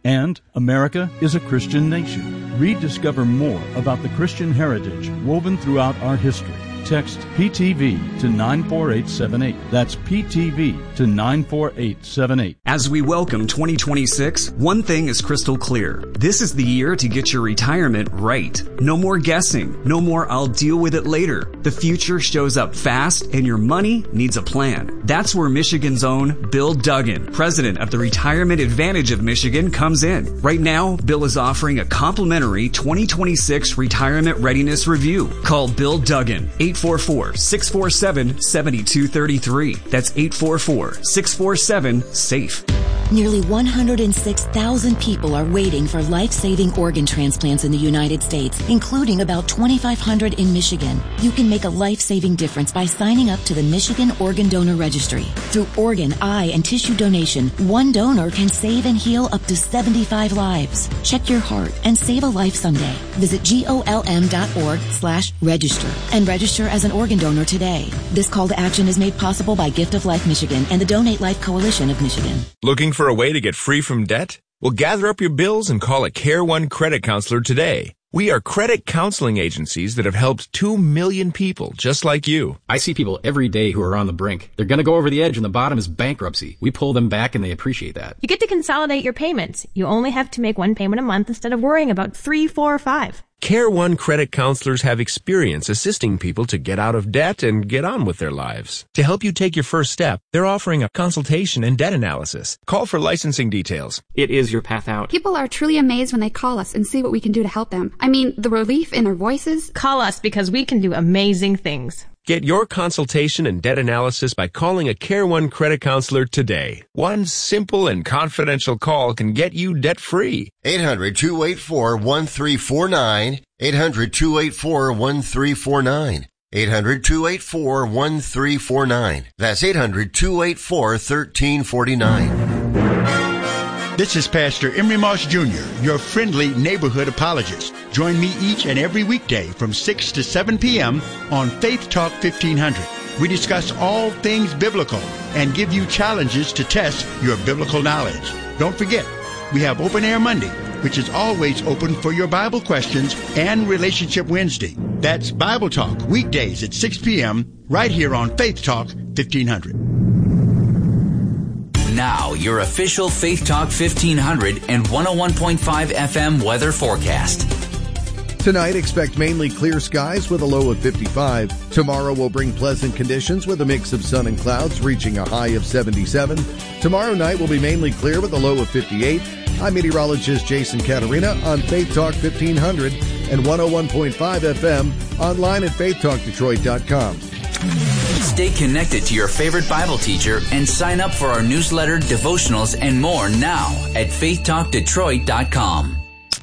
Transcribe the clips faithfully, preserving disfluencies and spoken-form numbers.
And America is a Christian nation. Rediscover more about the Christian heritage woven throughout our history. Text P T V to nine four eight seven eight. That's P T V to nine four eight seven eight. As we welcome twenty twenty-six, one thing is crystal clear. This is the year to get your retirement right. No more guessing. No more I'll deal with it later. The future shows up fast and your money needs a plan. That's where Michigan's own Bill Duggan, president of the Retirement Advantage of Michigan, comes in. Right now, Bill is offering a complimentary twenty twenty-six retirement readiness review. Call Bill Duggan, eight four four, six four seven, seven two three three. That's eight four four, six four seven, SAFE. Nearly one hundred six thousand people are waiting for life-saving organ transplants in the United States, including about twenty-five hundred in Michigan. You can make a life-saving difference by signing up to the Michigan Organ Donor Registry. Through organ, eye, and tissue donation, one donor can save and heal up to seventy-five lives. Check your heart and save a life someday. Visit golm.org slash register and register as an organ donor today. This call to action is made possible by Gift of Life Michigan and the Donate Life Coalition of Michigan. Looking for a way to get free from debt? Well, gather up your bills and call a Care One credit counselor today. We are credit counseling agencies that have helped two million people just like you. I see people every day who are on the brink. They're going to go over the edge and the bottom is bankruptcy. We pull them back and they appreciate that. You get to consolidate your payments. You only have to make one payment a month instead of worrying about three, four, or five. Care One credit counselors have experience assisting people to get out of debt and get on with their lives. To help you take your first step, they're offering a consultation and debt analysis. Call for licensing details. It is your path out. People are truly amazed when they call us and see what we can do to help them. I mean, the relief in their voices. Call us because we can do amazing things. Get your consultation and debt analysis by calling a Care One credit counselor today. One simple and confidential call can get you debt-free. eight hundred, two eight four, one three four nine. eight hundred, two eight four, one three four nine. eight hundred, two eight four, one three four nine. That's eight hundred, two eight four, one three four nine. This is Pastor Emery Moss Junior, your friendly neighborhood apologist. Join me each and every weekday from six to seven p.m. on Faith Talk fifteen hundred. We discuss all things biblical and give you challenges to test your biblical knowledge. Don't forget, we have Open Air Monday, which is always open for your Bible questions, and Relationship Wednesday. That's Bible Talk, weekdays at six p.m. right here on Faith Talk fifteen hundred. Now, your official Faith Talk fifteen hundred and one oh one point five F M weather forecast. Tonight, expect mainly clear skies with a low of fifty-five. Tomorrow will bring pleasant conditions with a mix of sun and clouds, reaching a high of seventy-seven. Tomorrow night will be mainly clear with a low of fifty-eight. I'm meteorologist Jason Caterina on Faith Talk fifteen hundred and one oh one point five F M, online at faith talk detroit dot com. Stay connected to your favorite Bible teacher and sign up for our newsletter, devotionals, and more now at faith talk detroit dot com.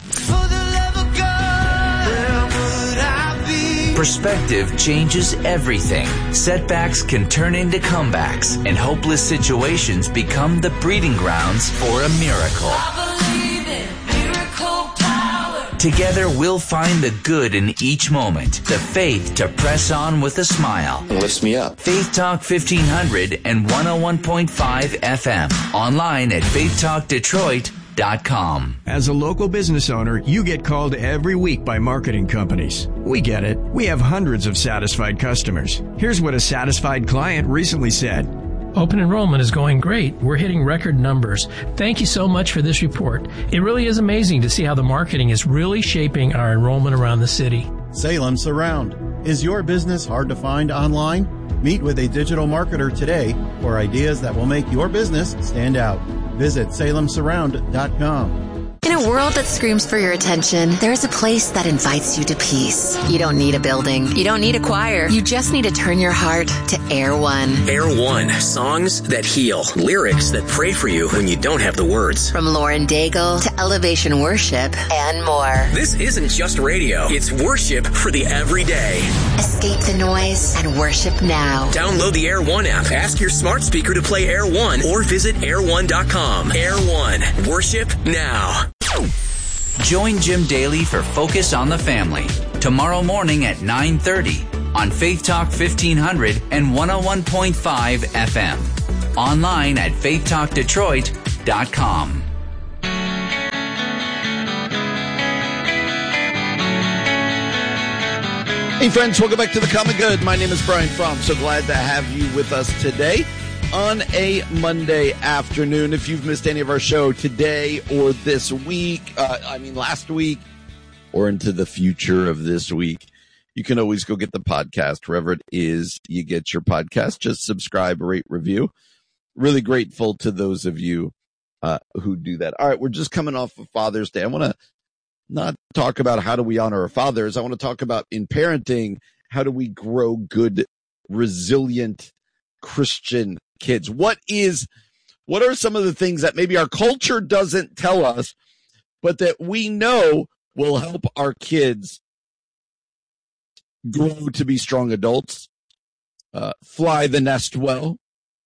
Perspective changes everything. Setbacks can turn into comebacks, and hopeless situations become the breeding grounds for a miracle. I believe in miracle power. Together, we'll find the good in each moment, the faith to press on with a smile. It lifts me up. Faith Talk fifteen hundred and one oh one point five F M. Online at faith talk detroit dot com. As a local business owner, you get called every week by marketing companies. We get it. We have hundreds of satisfied customers. Here's what a satisfied client recently said. Open enrollment is going great. We're hitting record numbers. Thank you so much for this report. It really is amazing to see how the marketing is really shaping our enrollment around the city. Salem Surround. Is your business hard to find online? Meet with a digital marketer today for ideas that will make your business stand out. Visit salem surround dot com. In a world that screams for your attention, there's a place that invites you to peace. You don't need a building. You don't need a choir. You just need to turn your heart to Air One. Air One. Songs that heal. Lyrics that pray for you when you don't have the words. From Lauren Daigle to Elevation Worship and more. This isn't just radio. It's worship for the everyday. Escape the noise and worship now. Download the Air One app. Ask your smart speaker to play Air One or visit air one dot com. Air One. Worship now. Join Jim Daly for Focus on the Family tomorrow morning at nine thirty on Faith Talk fifteen hundred and one oh one point five F M. Online at faith talk detroit dot com. Hey friends, welcome back to The Common Good. My name is Brian Fromm. So glad to have you with us today on a Monday afternoon. If you've missed any of our show today or this week, uh, I mean last week, or into the future of this week, you can always go get the podcast wherever it is you get your podcast. Just subscribe, rate, review. Really grateful to those of you uh, who do that. All right, we're just coming off of Father's Day. I want to not talk about how do we honor our fathers. I want to talk about in parenting, how do we grow good, resilient Christian kids? What is, what are some of the things that maybe our culture doesn't tell us, but that we know will help our kids grow to be strong adults, uh, fly the nest well,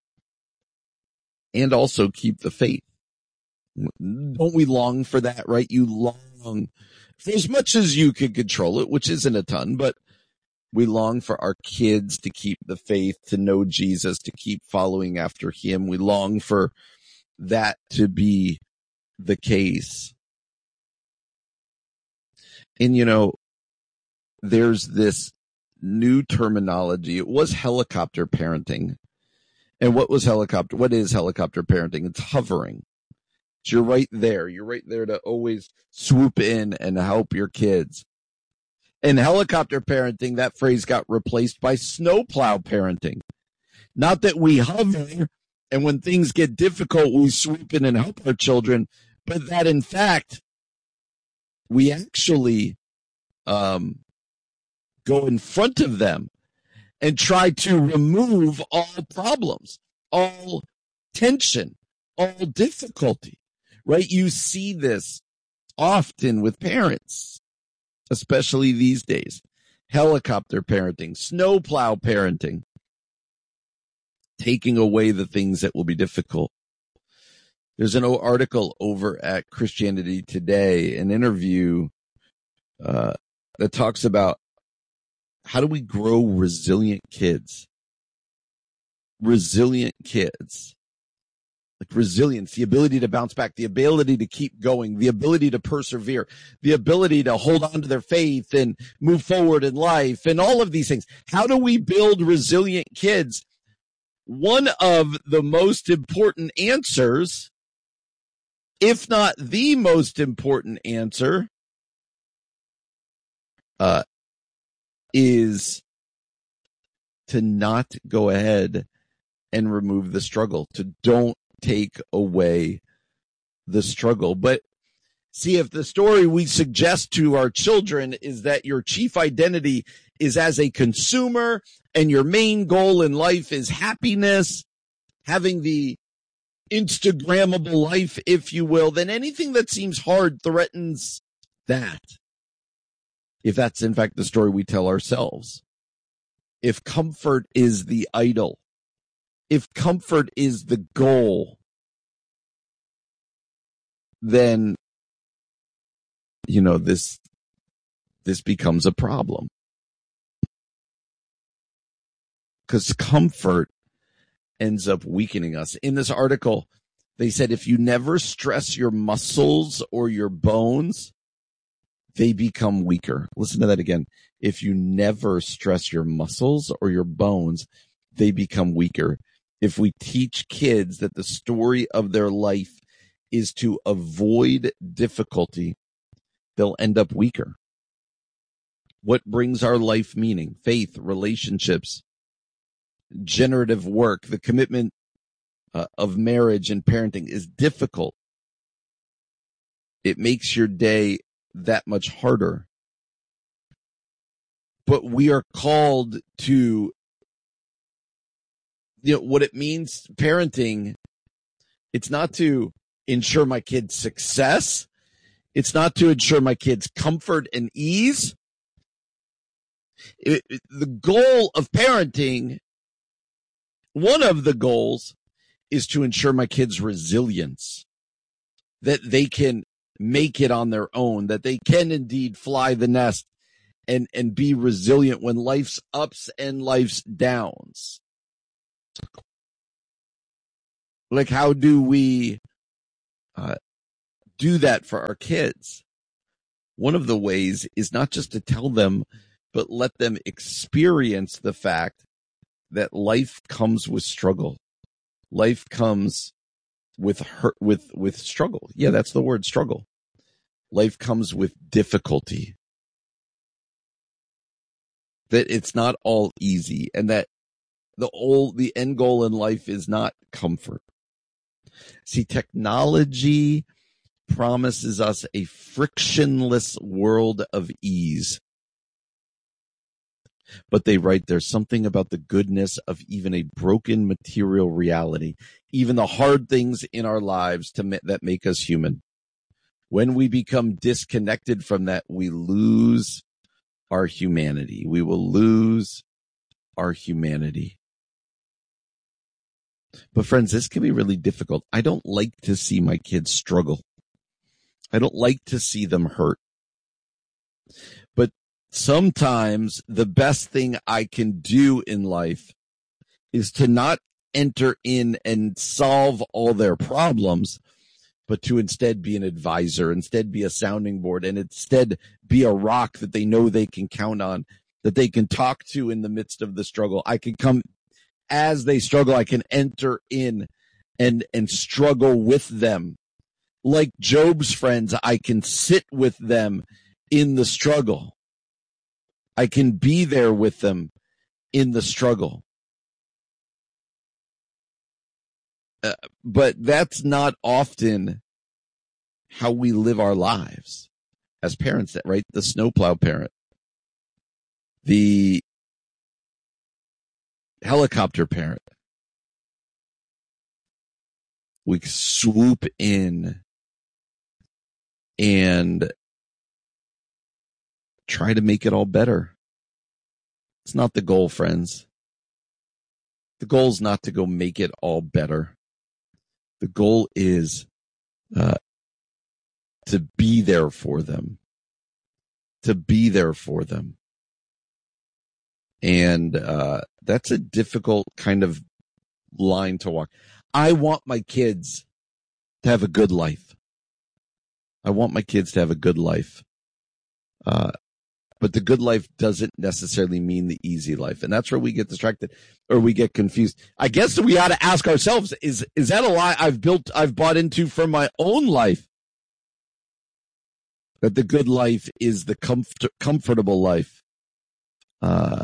and also keep the faith? Don't we long for that, right? You long for as much as you can control it, which isn't a ton, but we long for our kids to keep the faith, to know Jesus, to keep following after him. We long for that to be the case. And, you know, there's this new terminology. It was helicopter parenting. And what was helicopter? What is helicopter parenting? It's hovering. You're right there. You're right there to always swoop in and help your kids. In helicopter parenting, that phrase got replaced by snowplow parenting. Not that we hover and when things get difficult, we swoop in and help our children, but that in fact, we actually um, go in front of them and try to remove all problems, all tension, all difficulty. Right? You see this often with parents, especially these days. Helicopter parenting, snowplow parenting, taking away the things that will be difficult. There's an article over at Christianity Today, an interview uh, that talks about how do we grow resilient kids? Resilient kids. Like resilience, the ability to bounce back, the ability to keep going, the ability to persevere, the ability to hold on to their faith and move forward in life and all of these things. How do we build resilient kids? One of the most important answers, if not the most important answer, uh, is to not go ahead and remove the struggle, to don't take away the struggle. But see, if the story we suggest to our children is that your chief identity is as a consumer and your main goal in life is happiness, having the Instagrammable life, if you will, then anything that seems hard threatens that. If that's in fact the story we tell ourselves. If comfort is the idol, if comfort is the goal, then, you know, this, this becomes a problem. Because comfort ends up weakening us. In this article, they said if you never stress your muscles or your bones, they become weaker. Listen to that again. If you never stress your muscles or your bones, they become weaker. If we teach kids that the story of their life is to avoid difficulty, they'll end up weaker. What brings our life meaning? Faith, relationships, generative work, the commitment uh, of marriage and parenting is difficult. It makes your day that much harder. But we are called to, you know, what it means parenting. It's not to ensure my kids' success. It's not to ensure my kids' comfort and ease. It, it, the goal of parenting, one of the goals, is to ensure my kids' resilience, that they can make it on their own, that they can indeed fly the nest and, and be resilient when life's ups and life's downs. Like, how do we uh, do that for our kids? One of the ways is not just to tell them, but let them experience the fact that life comes with struggle. Life comes with hurt, with, with struggle. Yeah, that's the word, struggle. Life comes with difficulty. That it's not all easy, and that the old, the end goal in life is not comfort. See, technology promises us a frictionless world of ease. But they write, there's something about the goodness of even a broken material reality, even the hard things in our lives to ma- that make us human. When we become disconnected from that, we lose our humanity. We will lose our humanity. But friends, this can be really difficult. I don't like to see my kids struggle. I don't like to see them hurt. But sometimes the best thing I can do in life is to not enter in and solve all their problems, but to instead be an advisor, instead be a sounding board, and instead be a rock that they know they can count on, that they can talk to in the midst of the struggle. I can come as they struggle. I can enter in and, and struggle with them. Like Job's friends, I can sit with them in the struggle. I can be there with them in the struggle. Uh, but that's not often how we live our lives as parents, right? The snowplow parent, the helicopter parent. We swoop in and try to make it all better. It's not the goal, friends. The goal is not to go make it all better. The goal is uh, to be there for them, to be there for them. And uh, that's a difficult kind of line to walk. I want my kids to have a good life. I want my kids to have a good life. Uh, but the good life doesn't necessarily mean the easy life. And that's where we get distracted or we get confused. I guess we ought to ask ourselves, is, is that a lie I've built, I've bought into from my own life? That the good life is the comfort, comfortable life. Uh,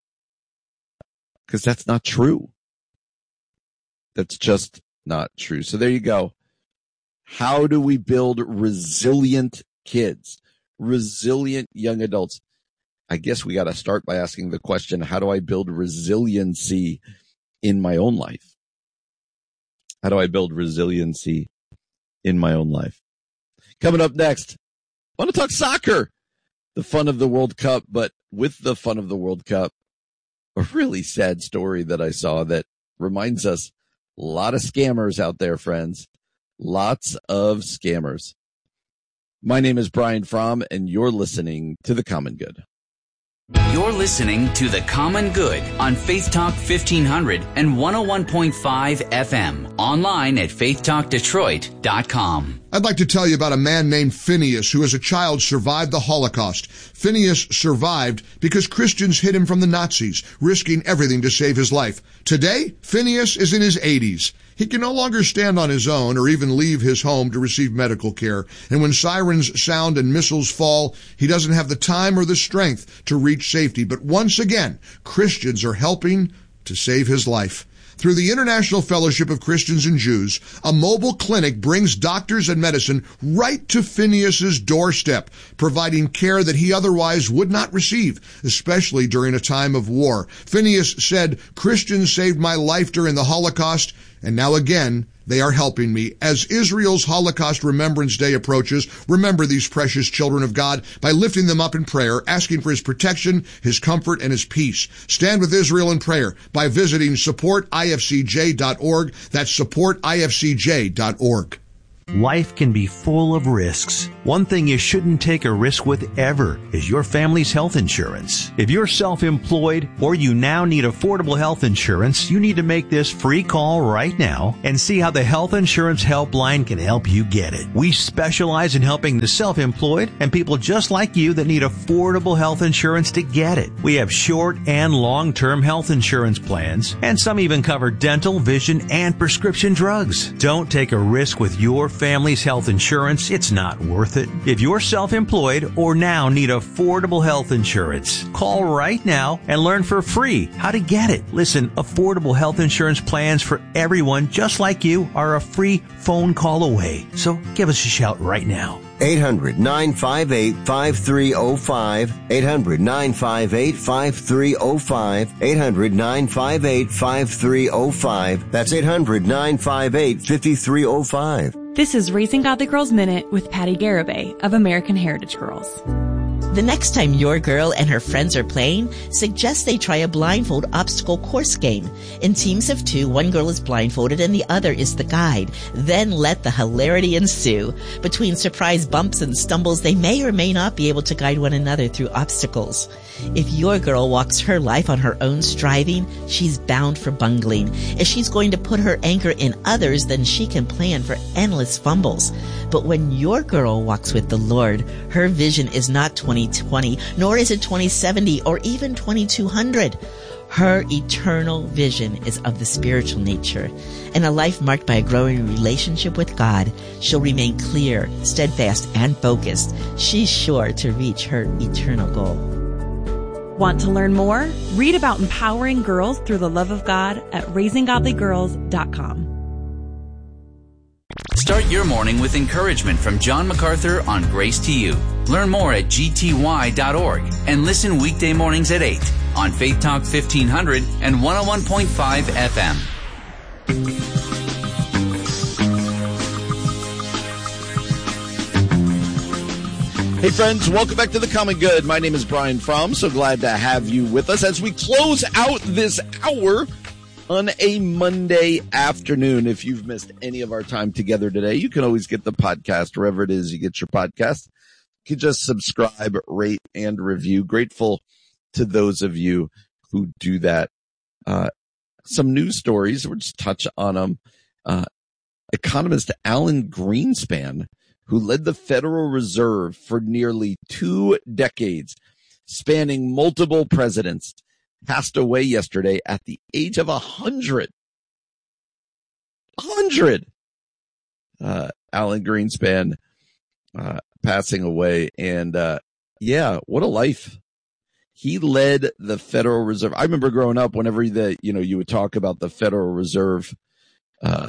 cause that's not true. That's just not true. So there you go. How do we build resilient kids? Resilient young adults? I guess we got to start by asking the question, how do I build resiliency in my own life? How do I build resiliency in my own life? Coming up next, I want to talk soccer, the fun of the World Cup, but with the fun of the World Cup, a really sad story that I saw that reminds us a lot of scammers out there, friends. Lots of scammers. My name is Brian Fromm, and you're listening to The Common Good. You're listening to The Common Good on Faith Talk fifteen hundred and one oh one point five F M. Online at faith talk detroit dot com. I'd like to tell you about a man named Phineas who as a child survived the Holocaust. Phineas survived because Christians hid him from the Nazis, risking everything to save his life. Today, Phineas is in his eighties. He can no longer stand on his own or even leave his home to receive medical care. And when sirens sound and missiles fall, he doesn't have the time or the strength to reach safety. But once again, Christians are helping to save his life. Through the International Fellowship of Christians and Jews, a mobile clinic brings doctors and medicine right to Phineas's doorstep, providing care that he otherwise would not receive, especially during a time of war. Phineas said, "Christians saved my life during the Holocaust, and now again, they are helping me." As Israel's Holocaust Remembrance Day approaches, remember these precious children of God by lifting them up in prayer, asking for his protection, his comfort, and his peace. Stand with Israel in prayer by visiting support I F C J dot org. That's support I F C J dot org. Life can be full of risks. One thing you shouldn't take a risk with ever is your family's health insurance. If you're self-employed or you now need affordable health insurance, you need to make this free call right now and see how the Health Insurance Helpline can help you get it. We specialize in helping the self-employed and people just like you that need affordable health insurance to get it. We have short and long-term health insurance plans, and some even cover dental, vision, and prescription drugs. Don't take a risk with your family's health insurance. It's not worth it. If you're self-employed or now need affordable health insurance, call right now and learn for free how to get it. Listen, affordable health insurance plans for everyone just like you are a free phone call away. So give us a shout right now. eight hundred, nine five eight, five three zero five. eight hundred, nine five eight, five three zero five. eight hundred, nine five eight, five three zero five. That's eight hundred, nine five eight, five three zero five. This is Raising Godly Girls Minute with Patty Garibay of American Heritage Girls. The next time your girl and her friends are playing, suggest they try a blindfold obstacle course game. In teams of two, one girl is blindfolded and the other is the guide. Then let the hilarity ensue. Between surprise bumps and stumbles, they may or may not be able to guide one another through obstacles. If your girl walks her life on her own striving, she's bound for bungling. If she's going to put her anchor in others, then she can plan for endless fumbles. But when your girl walks with the Lord, her vision is not twenty twenty, nor is it twenty seventy or even twenty-two hundred. Her eternal vision is of the spiritual nature. In a life marked by a growing relationship with God, she'll remain clear, steadfast, and focused. She's sure to reach her eternal goal. Want to learn more? Read about empowering girls through the love of God at raising godly girls dot com. Start your morning with encouragement from John MacArthur on Grace to You. Learn more at G T Y dot org and listen weekday mornings at eight on Faith Talk fifteen hundred and one oh one point five F M. Hey friends, welcome back to The Common Good. My name is Brian Fromm. So glad to have you with us as we close out this hour on a Monday afternoon. If you've missed any of our time together today, you can always get the podcast wherever it is you get your podcast. You can just subscribe, rate, and review. Grateful to those of you who do that. Uh, some news stories, we'll just touch on them. Uh, economist Alan Greenspan, who led the Federal Reserve for nearly two decades, spanning multiple presidents, passed away yesterday at the age of a hundred. A hundred. Uh, Alan Greenspan, uh, passing away. And, uh, yeah, what a life. He led the Federal Reserve. I remember growing up, whenever the, you know, you would talk about the Federal Reserve, uh,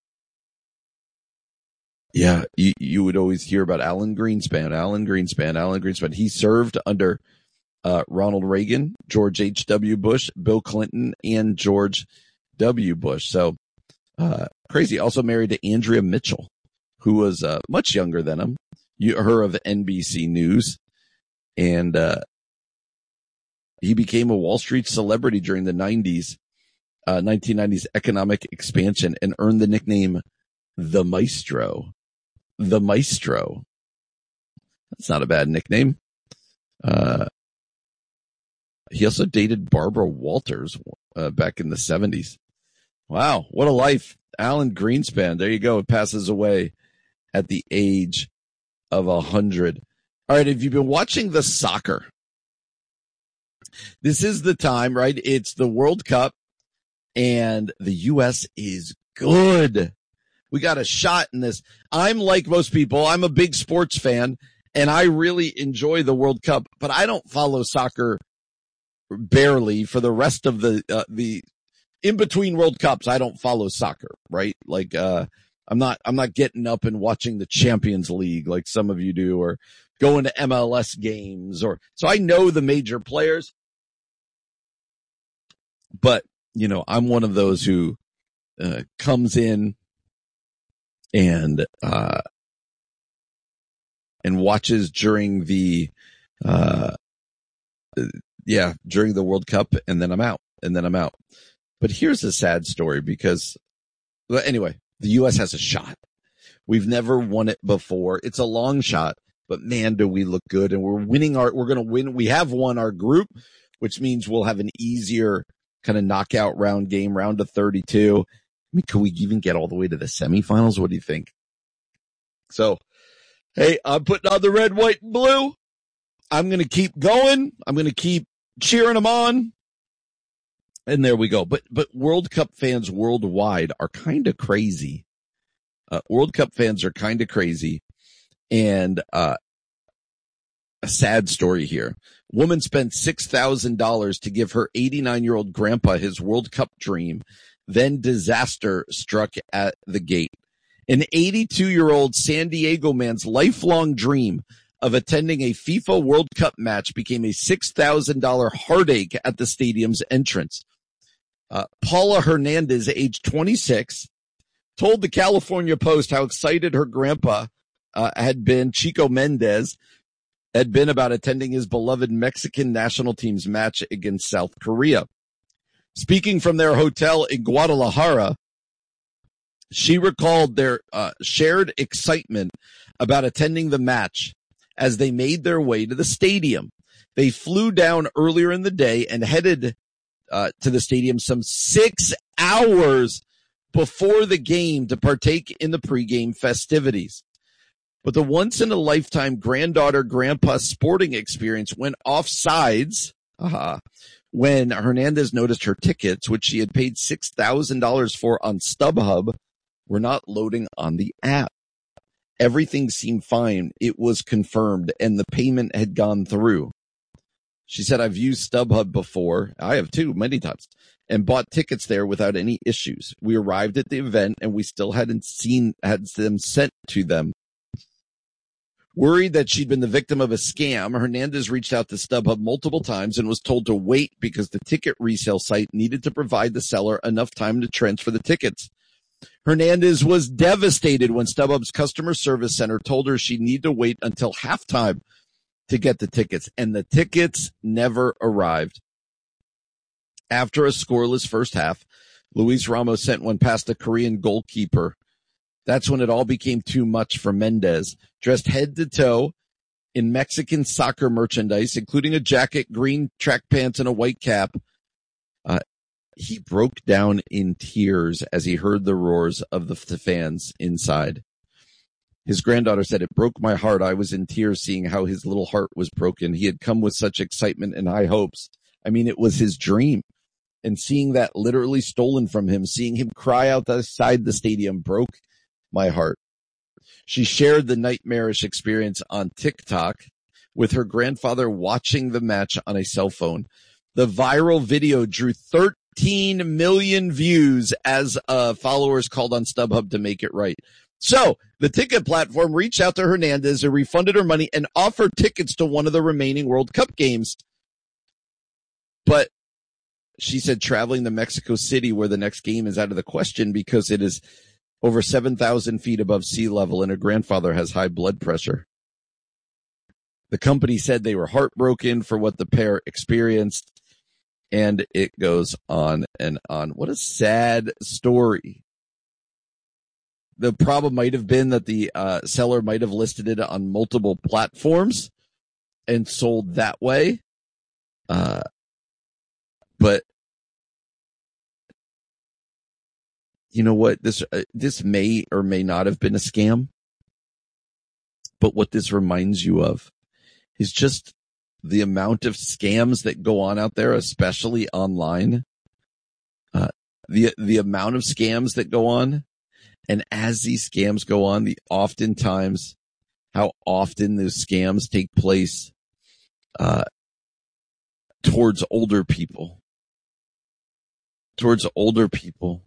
yeah, you, you would always hear about Alan Greenspan, Alan Greenspan, Alan Greenspan. He served under Uh, Ronald Reagan, George H W. Bush, Bill Clinton, and George W. Bush. So, uh, crazy. Also married to Andrea Mitchell, who was, uh, much younger than him. You, her of N B C News. And, uh, he became a Wall Street celebrity during the nineties, uh, nineteen nineties economic expansion and earned the nickname The Maestro. The Maestro. That's not a bad nickname. Uh, He also dated Barbara Walters uh, back in the seventies. Wow, what a life. Alan Greenspan, there you go. It passes away at the age of a hundred. All right, have you been watching the soccer? This is the time, right? It's the World Cup, and the U S is good. We got a shot in this. I'm like most people. I'm a big sports fan, and I really enjoy the World Cup, but I don't follow soccer barely for the rest of the, uh, the in between World Cups. I don't follow soccer, right? Like, uh, I'm not, I'm not getting up and watching the Champions League like some of you do, or going to M L S games, or, so I know the major players, but you know, I'm one of those who, uh, comes in and, uh, and watches during the, uh, yeah, during the World Cup, and then I'm out, and then I'm out. But here's a sad story because, well, anyway, the U S has a shot. We've never won it before. It's a long shot, but man, do we look good. And we're winning our, we're going to win. We have won our group, which means we'll have an easier kind of knockout round game, round of thirty-two. I mean, could we even get all the way to the semifinals? What do you think? So, hey, I'm putting on the red, white, and blue. I'm going to keep going. I'm going to keep cheering them on. And there we go. But, but World Cup fans worldwide are kind of crazy. Uh, World Cup fans are kind of crazy. And, uh, a sad story here. Woman spent six thousand dollars to give her eighty-nine year old grandpa his World Cup dream. Then disaster struck at the gate. An eighty-two year old San Diego man's lifelong dream of attending a FIFA World Cup match became a six thousand dollars heartache at the stadium's entrance. Uh, Paula Hernandez, age twenty-six, told the California Post how excited her grandpa uh, had been, Chico Mendez, had been about attending his beloved Mexican national team's match against South Korea. Speaking from their hotel in Guadalajara, she recalled their uh, shared excitement about attending the match as they made their way to the stadium. They flew down earlier in the day and headed uh, to the stadium some six hours before the game to partake in the pregame festivities. But the once-in-a-lifetime granddaughter-grandpa sporting experience went off sides uh, when Hernandez noticed her tickets, which she had paid six thousand dollars for on StubHub, were not loading on the app. Everything seemed fine. It was confirmed, and the payment had gone through. She said, I've used StubHub before. I have too, many times, and bought tickets there without any issues. We arrived at the event, and we still hadn't seen had them sent to them. Worried that she'd been the victim of a scam, Hernandez reached out to StubHub multiple times and was told to wait because the ticket resale site needed to provide the seller enough time to transfer the tickets. Hernandez was devastated when StubHub's customer service center told her she'd need to wait until halftime to get the tickets, and the tickets never arrived. After a scoreless first half, Luis Ramos sent one past the Korean goalkeeper. That's when it all became too much for Mendez. Dressed head to toe in Mexican soccer merchandise, including a jacket, green track pants, and a white cap, uh, he broke down in tears as he heard the roars of the fans inside. His granddaughter said, it broke my heart. I was in tears seeing how his little heart was broken. He had come with such excitement and high hopes. I mean, it was his dream. And seeing that literally stolen from him, seeing him cry out outside the stadium broke my heart. She shared the nightmarish experience on TikTok with her grandfather watching the match on a cell phone. The viral video drew thirteen million views as uh, followers called on StubHub to make it right. So the ticket platform reached out to Hernandez and refunded her money and offered tickets to one of the remaining World Cup games. But she said traveling to Mexico City, where the next game is, out of the question because it is over seven thousand feet above sea level and her grandfather has high blood pressure. The company said they were heartbroken for what the pair experienced, and it goes on and on. What a sad story. The problem might have been that the uh, seller might have listed it on multiple platforms and sold that way. Uh, but you know what? This, uh, this may or may not have been a scam. But what this reminds you of is just the amount of scams that go on out there, especially online. Uh, the, the amount of scams that go on. And as these scams go on, the oftentimes, how often those scams take place, uh, towards older people, towards older people.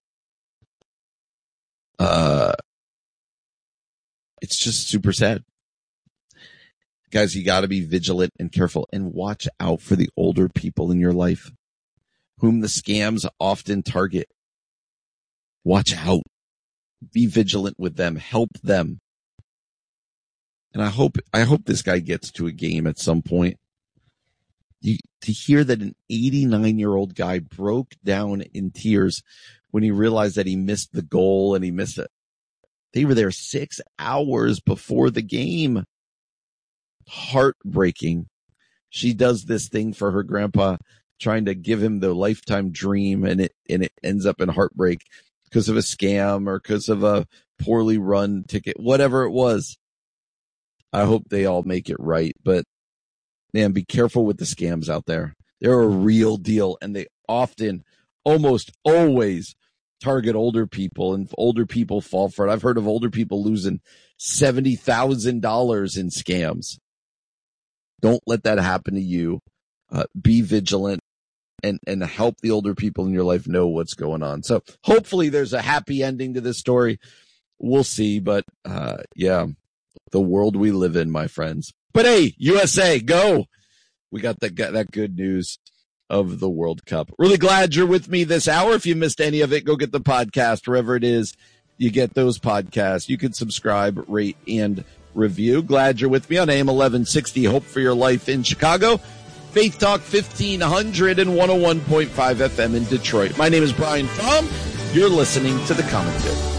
Uh, it's just super sad. Guys, you gotta be vigilant and careful and watch out for the older people in your life whom the scams often target. Watch out. Be vigilant with them. Help them. And I hope, I hope this guy gets to a game at some point. You, to hear that an eighty-nine year old guy broke down in tears when he realized that he missed the goal and he missed it. They were there six hours before the game. Heartbreaking. She does this thing for her grandpa, trying to give him the lifetime dream, and it and it ends up in heartbreak because of a scam or because of a poorly run ticket, whatever it was. I hope they all make it right, but man, be careful with the scams out there. They're a real deal, and they often, almost always, target older people, and older people fall for it. I've heard of older people losing seventy thousand dollars in scams. Don't let that happen to you. Uh, be vigilant and, and help the older people in your life know what's going on. So hopefully there's a happy ending to this story. We'll see, but uh, yeah, the world we live in, my friends. But hey, U S A, go! We got that, that good news of the World Cup. Really glad you're with me this hour. If you missed any of it, go get the podcast wherever it is you get those podcasts. You can subscribe, rate, and review. Glad you're with me on A M eleven sixty, Hope for Your Life in Chicago, Faith Talk fifteen hundred and one oh one point five F M in Detroit. My name is Brian Fromm. You're listening to The Commentary.